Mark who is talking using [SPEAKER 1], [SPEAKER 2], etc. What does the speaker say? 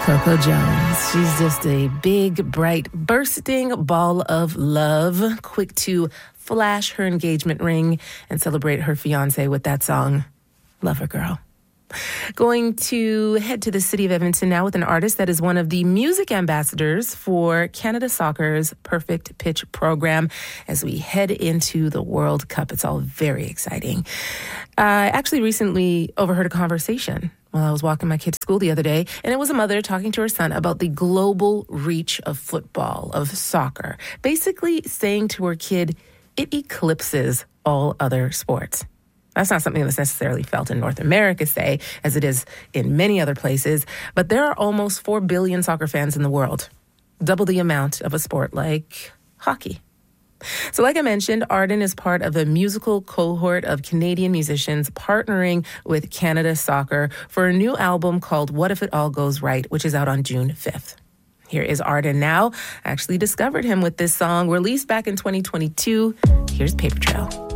[SPEAKER 1] Coco Jones. She's just a big, bright, bursting ball of love. Quick to flash her engagement ring and celebrate her fiancé with that song, Lover Girl. Going to head to the city of Edmonton now with an artist that is one of the music ambassadors for Canada Soccer's Perfect Pitch program as we head into the World Cup. It's all very exciting. I actually recently overheard a conversation while I was walking my kid to school the other day, and it was a mother talking to her son about the global reach of football, of soccer, basically saying to her kid, it eclipses all other sports. That's not something that's necessarily felt in North America, say, as it is in many other places, but there are almost 4 billion soccer fans in the world, double the amount of a sport like hockey. So like I mentioned, Arden is part of a musical cohort of Canadian musicians partnering with Canada Soccer for a new album called What If It All Goes Right, which is out on June 5th. Here is Arden now. I actually discovered him with this song released back in 2022. Here's Paper Trail.